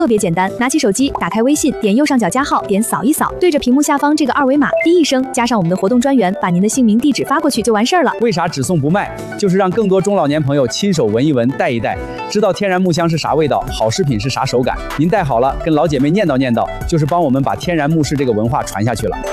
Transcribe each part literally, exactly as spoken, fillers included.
特别简单，拿起手机，打开微信，点右上角加号，点扫一扫，对着屏幕下方这个二维码，滴一声，加上我们的活动专员，把您的姓名、地址发过去就完事儿了。 为啥只送不卖？就是让更多中老年朋友亲手闻一闻、带一带，知道天然木香是啥味道，好食品是啥手感。您带好了，跟老姐妹念叨念叨，就是帮我们把天然木饰这个文化传下去了。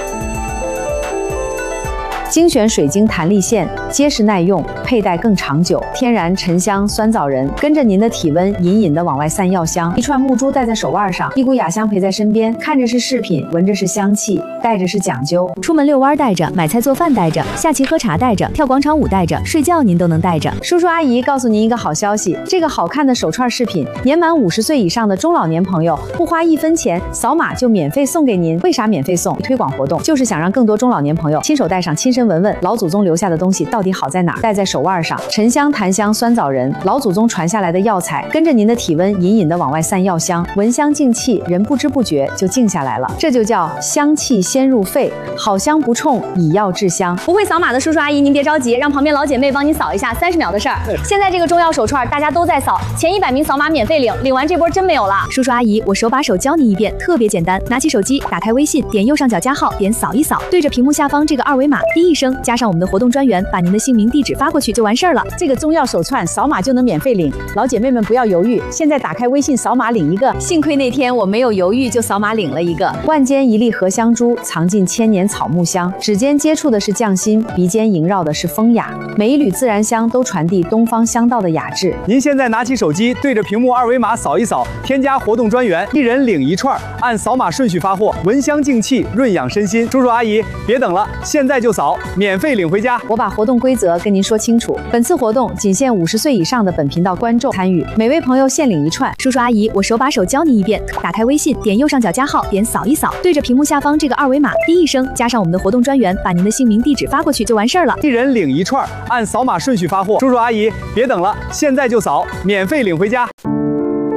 精选水晶弹力线，结实耐用，佩戴更长久。天然沉香酸枣仁，跟着您的体温隐隐的往外散药香。一串木珠戴在手腕上，一股雅香陪在身边，看着是饰品，闻着是香气，戴着是讲究。 出门遛弯带着，买菜做饭带着，下棋喝茶带着，跳广场舞带着，睡觉您都能带着。 叔叔阿姨告诉您一个好消息，这个好看的手串饰品，年满五十岁以上的中老年朋友不花一分钱，扫码就免费送给您。为啥免费送？推广活动就是想让更多中老年朋友亲手戴上，亲身 闻闻老祖宗留下的东西到底好在哪儿？戴在手腕上，沉香、檀香、酸枣仁，老祖宗传下来的药材，跟着您的体温隐隐的往外散药香，闻香静气，人不知不觉就静下来了。这就叫香气先入肺，好香不冲，以药治香。 不会扫码的叔叔阿姨，您别着急，让旁边老姐妹帮您扫一下，三十秒的事儿。现在这个中药手串大家都在扫，前一百名扫码免费领，领完这波真没有了。 叔叔阿姨，我手把手教你一遍，特别简单，拿起手机，打开微信，点右上角加号，点扫一扫，对着屏幕下方这个二维码，滴一声。 加上我们的活动专员，把您的姓名、地址发过去就完事儿了。 这个中药手串扫码就能免费领，老姐妹们不要犹豫，现在打开微信扫码领一个。 幸亏那天我没有犹豫，就扫码领了一个。 万间一粒荷香珠，藏进千年草木香。指尖接触的是匠心，鼻尖萦绕的是风雅，每一缕自然香都传递东方香道的雅致。 您现在拿起手机，对着屏幕二维码扫一扫，添加活动专员，一人领一串，按扫码顺序发货，闻香静气，润养身心。叔叔阿姨，别等了，现在就扫，免费领回家。 我把活动规则跟您说清楚。本次活动仅限五十岁以上的本频道观众参与，每位朋友限领一串。 叔叔阿姨，我手把手教你一遍，打开微信，点右上角加号，点扫一扫，对着屏幕下方这个二维码，滴一声，加上我们的活动专员，把您的姓名、地址发过去就完事儿了。 一人领一串，按扫码顺序发货。叔叔阿姨，别等了，现在就扫，免费领回家。